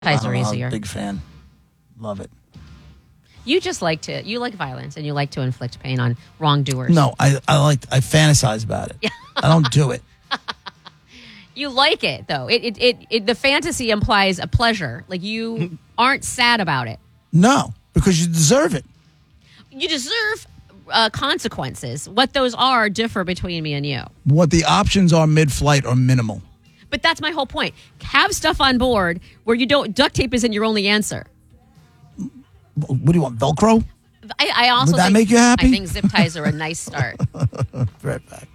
Ties are I'm easier. a big fan. Love it. You just like violence and you like to inflict pain on wrongdoers. No, I fantasize about it. I don't do it. You like it though. The fantasy implies a pleasure. Like you aren't sad about it. No, because you deserve it. You deserve consequences. What those are differ between me and you. What the options are mid-flight are minimal. But that's my whole point. Have stuff on board where you don't duct tape isn't your only answer. What do you want, Velcro? I also Would that think, make you happy? I think zip ties are a nice start. Right back.